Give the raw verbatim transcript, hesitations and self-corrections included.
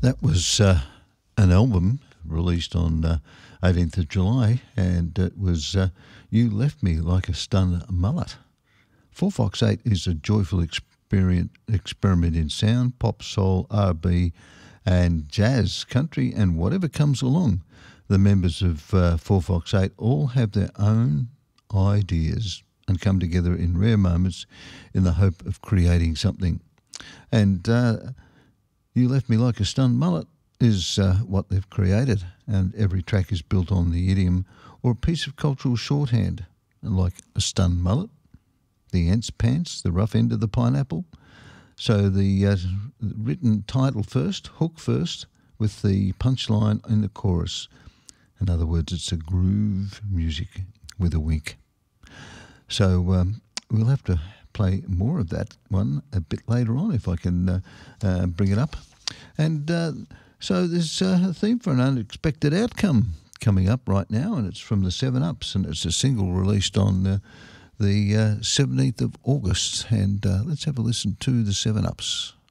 That was uh, an album released on uh, eighteenth of July, and it was uh, You Left Me Like a Stunned Mullet. four Fox eight is a joyful experiment, experiment in sound, pop, soul, R and B, and jazz, country, and whatever comes along. The members of uh, four Fox eight all have their own ideas and come together in rare moments in the hope of creating something. And uh, You Left Me Like a Stunned Mullet is uh, what they've created, and every track is built on the idiom or a piece of cultural shorthand, like a stunned mullet, the ant's pants, the rough end of the pineapple. So the uh, written title first, hook first, with the punchline in the chorus. In other words, it's a groove music with a wink. So um, we'll have to play more of that one a bit later on if I can uh, uh, bring it up. And uh, so there's uh, a theme for an unexpected outcome coming up right now, and it's from the Seven Ups, and it's a single released on uh, the uh, seventeenth of August. And uh, let's have a listen to the Seven Ups.